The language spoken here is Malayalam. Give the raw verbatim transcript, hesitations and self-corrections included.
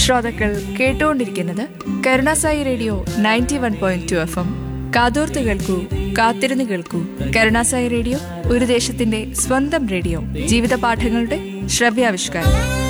ശ്രോതാക്കൾ കേട്ടുകൊണ്ടിരിക്കുന്നത് Karunasai radio ninety one point two F M. കാതോർത്ത് കേൾക്കൂ, കാത്തിരുന്ന് കേൾക്കൂ. കരുണാസായി റേഡിയോ ഒരു ദേശത്തിന്റെ സ്വന്തം റേഡിയോ. ജീവിത പാഠങ്ങളുടെ ശ്രവ്യാവിഷ്കാരം.